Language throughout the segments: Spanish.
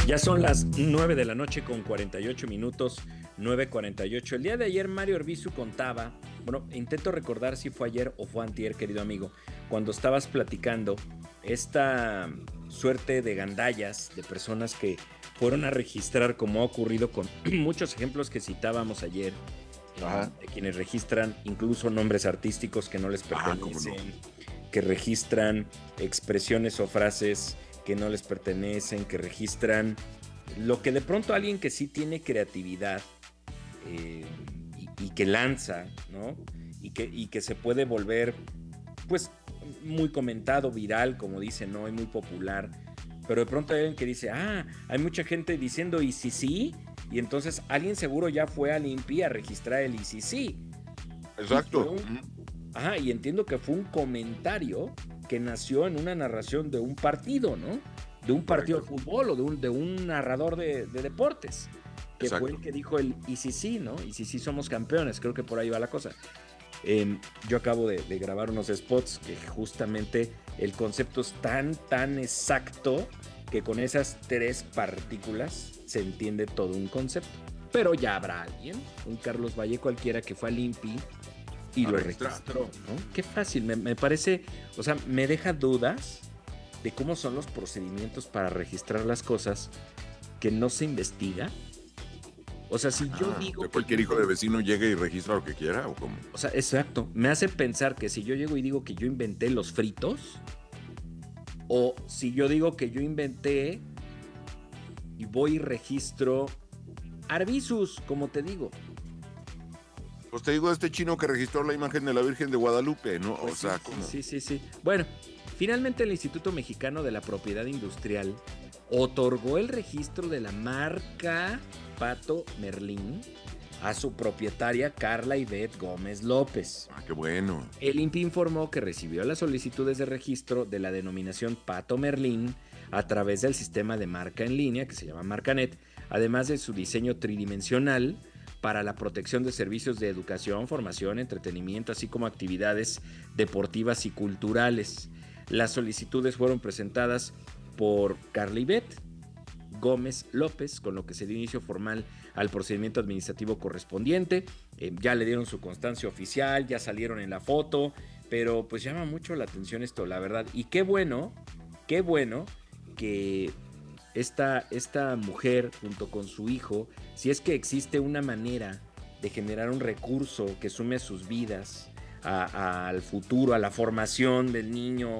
Ya son las 9 de la noche con 48 minutos, 9:48. El día de ayer Mario Arbizu contaba, bueno, intento recordar si fue ayer o fue antier, querido amigo, cuando estabas platicando esta suerte de gandallas de personas que fueron a registrar, como ha ocurrido con muchos ejemplos que citábamos ayer, Ajá. de quienes registran incluso nombres artísticos que no les Cómo no. pertenecen, que registran expresiones o frases que no les pertenecen, que registran lo que de pronto alguien que sí tiene creatividad y que lanza, ¿no? Y que se puede volver, pues, muy comentado, viral, como dicen, ¿no? Y muy popular. Pero de pronto hay alguien que dice, hay mucha gente diciendo, ¿y si sí? Y entonces alguien seguro ya fue al INPI a registrar el ICC. Y fue Exacto. un, y entiendo que fue un comentario que nació en una narración de un partido, ¿no? De un partido de Correcto. fútbol o de un narrador de deportes, que fue el Exacto. que dijo el ICC, ¿no? ICC somos campeones, creo que por ahí va la cosa. Yo acabo de grabar unos spots que justamente el concepto es tan exacto que con esas tres partículas se entiende todo un concepto. Pero ya habrá alguien, un Carlos Valle cualquiera que fue al INPI y A lo registrar. registró, ¿no? Qué fácil, me parece, o sea, me deja dudas de cómo son los procedimientos para registrar las cosas que no se investiga. O sea, si yo De digo que yo cualquier hijo de inventé, vecino llegue y registra lo que quiera o cómo. o sea, exacto, me hace pensar que si yo llego y digo que yo inventé los fritos, o si yo digo que yo inventé y voy y registro Arbizus, como te digo. Pues te digo, este chino que registró la imagen de la Virgen de Guadalupe, ¿no? Pues O sí, sea, sí, ¿cómo? sí, sí, sí. Bueno, finalmente el Instituto Mexicano de la Propiedad Industrial otorgó el registro de la marca Pato Merlín a su propietaria Carla Ivette Gómez López. Qué bueno. El INPI informó que recibió las solicitudes de registro de la denominación Pato Merlín a través del sistema de marca en línea que se llama Marcanet, además de su diseño tridimensional para la protección de servicios de educación, formación, entretenimiento, así como actividades deportivas y culturales. Las solicitudes fueron presentadas por Carla Ivette Gómez López, con lo que se dio inicio formal al procedimiento administrativo correspondiente. Ya le dieron su constancia oficial, ya salieron en la foto, pero pues llama mucho la atención esto, la verdad. Y qué bueno que esta mujer junto con su hijo, si es que existe una manera de generar un recurso que sume a sus vidas, al futuro, a la formación del niño,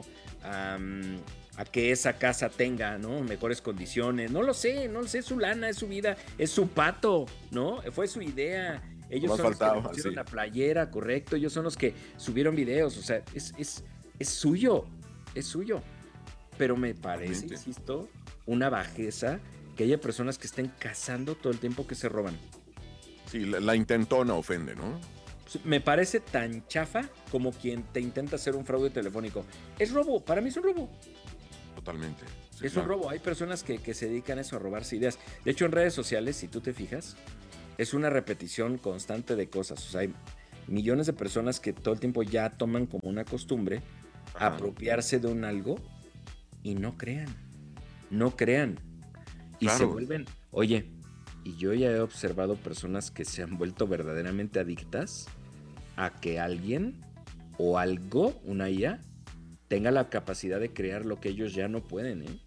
a que esa casa tenga, ¿no? Mejores condiciones. No lo sé, es su lana, es su vida, es su pato, ¿no? Fue su idea. No Ellos más son los que le faltaba, pusieron sí. la playera, correcto. Ellos son los que subieron videos. O sea, es suyo, es suyo. Pero me parece, Totalmente. insisto, una bajeza que haya personas que estén cazando todo el tiempo que se roban. Sí, la intentona ofende, ¿no? Me parece tan chafa como quien te intenta hacer un fraude telefónico. Es robo, para mí es un robo. Totalmente. Sí, Es un claro. robo. Hay personas que se dedican a eso, a robarse ideas. De hecho, en redes sociales, si tú te fijas, es una repetición constante de cosas. O sea, hay millones de personas que todo el tiempo ya toman como una costumbre Ajá. apropiarse de un algo y no crean. No crean. Y se Claro. vuelven, oye, y yo ya he observado personas que se han vuelto verdaderamente adictas a que alguien o algo, una IA, tenga la capacidad de crear lo que ellos ya no pueden, ¿eh?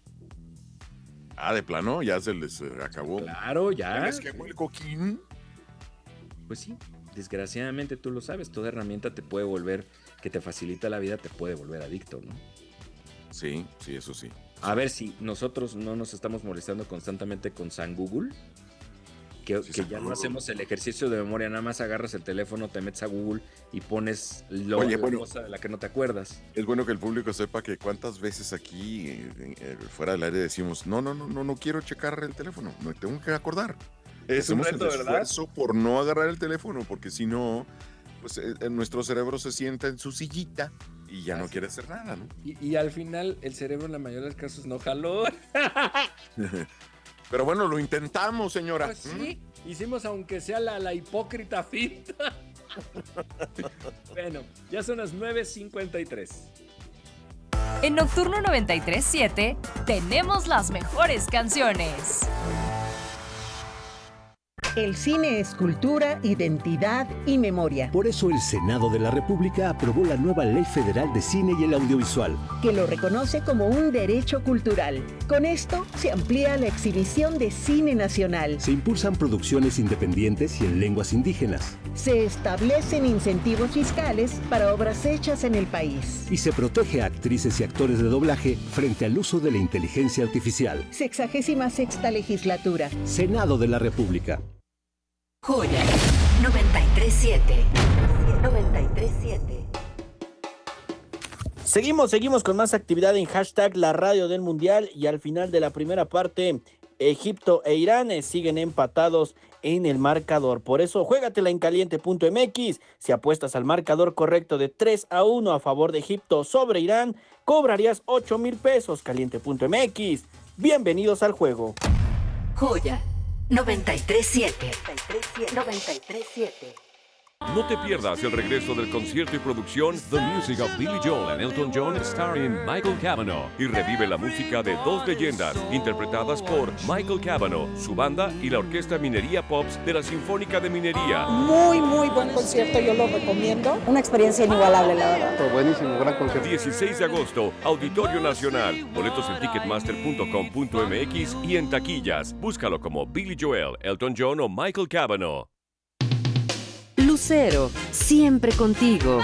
De plano, ya se les acabó. Claro, Se ya. les quemó el coquín. Pues sí, desgraciadamente tú lo sabes, toda herramienta te puede volver, que te facilita la vida, te puede volver adicto, ¿no? Sí, sí, eso sí. A ver Cierto. si nosotros no nos estamos molestando constantemente con San Google, que, Sí, que ya no hacemos el ejercicio de memoria, nada más agarras el teléfono, te metes a Google y pones Oye, la bueno, cosa de la que no te acuerdas. es bueno que el público sepa que cuántas veces aquí fuera del aire decimos, no quiero checar el teléfono, me tengo que acordar. Y Es un hacemos el reto, ¿verdad? esfuerzo por no agarrar el teléfono, porque si no, pues nuestro cerebro se sienta en su sillita y ya no Así quiere es. hacer nada, ¿no? Y al final el cerebro en la mayoría de los casos no jaló. Pero bueno, lo intentamos, señora. Pues sí, hicimos aunque sea la hipócrita finta. Bueno, ya son las 9:53. En Nocturno 93.7 tenemos las mejores canciones. El cine es cultura, identidad y memoria. Por eso el Senado de la República aprobó la nueva Ley Federal de Cine y el Audiovisual, que lo reconoce como un derecho cultural. Con esto se amplía la exhibición de cine nacional. se impulsan producciones independientes y en lenguas indígenas, Se establecen incentivos fiscales para obras hechas en el país. y se protege a actrices y actores de doblaje frente al uso de la inteligencia artificial. 66ª legislatura. Senado de la República. Joya 93.7. 93.7. Seguimos con más actividad en hashtag la radio del mundial y al final de la primera parte, Egipto e Irán siguen empatados en el marcador. Por eso, juégatela en caliente.mx. Si apuestas al marcador correcto de 3-1 a favor de Egipto sobre Irán, cobrarías 8,000 pesos. Caliente.mx. Bienvenidos al juego. Joya 93.7. 93.7. No te pierdas el regreso del concierto y producción The Music of Billy Joel and Elton John starring Michael Cavanaugh y revive la música de dos leyendas interpretadas por Michael Cavanaugh, su banda y la Orquesta Minería Pops de la Sinfónica de Minería. Muy buen concierto, yo lo recomiendo. Una experiencia inigualable, la verdad. Fue buenísimo, gran concierto. 16 de agosto, Auditorio Nacional. Boletos en ticketmaster.com.mx y en taquillas. Búscalo como Billy Joel, Elton John o Michael Cavanaugh. Lucero, siempre contigo.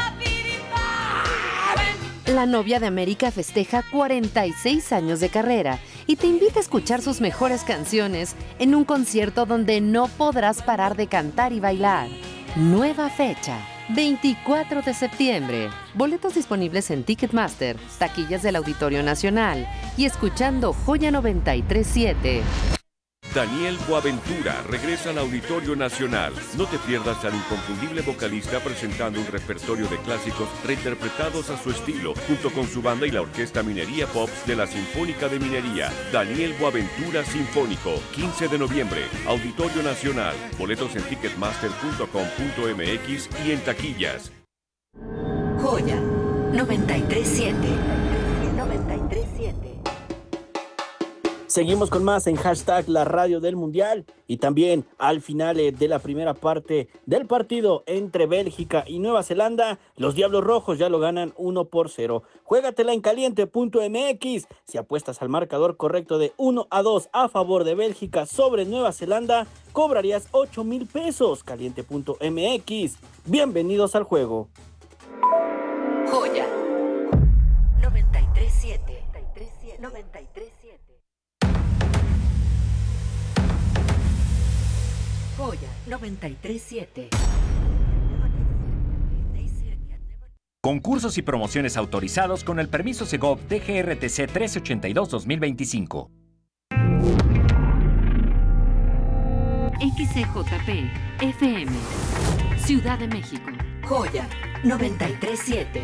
La novia de América festeja 46 años de carrera y te invita a escuchar sus mejores canciones en un concierto donde no podrás parar de cantar y bailar. Nueva fecha, 24 de septiembre. Boletos disponibles en Ticketmaster, taquillas del Auditorio Nacional y escuchando Joya 93.7. Daniel Boaventura regresa al Auditorio Nacional. No te pierdas al inconfundible vocalista presentando un repertorio de clásicos reinterpretados a su estilo, junto con su banda y la Orquesta Minería Pops de la Sinfónica de Minería. Daniel Boaventura Sinfónico, 15 de noviembre, Auditorio Nacional. Boletos en ticketmaster.com.mx y en taquillas. Joya 93.7. 93.7. Seguimos con más en hashtag la radio del mundial y también al final de la primera parte del partido entre Bélgica y Nueva Zelanda, los Diablos Rojos ya lo ganan 1-0. Juégatela en caliente.mx. Si apuestas al marcador correcto de 1-2 a favor de Bélgica sobre Nueva Zelanda, cobrarías 8,000 pesos. Caliente.mx. Bienvenidos al juego. Joya 93.7. 93.7. Joya 93.7. Concursos y promociones autorizados con el permiso Segov DGRTC 1382-2025. XCJP FM, Ciudad de México. Joya 93.7.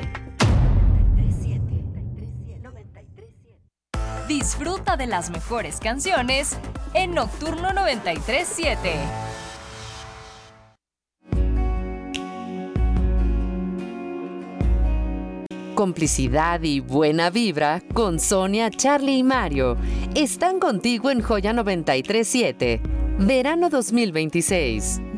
Disfruta de las mejores canciones en Nocturno 93.7. Complicidad y buena vibra con Sonia, Charlie y Mario. Están contigo en Joya 93.7. Verano 2026.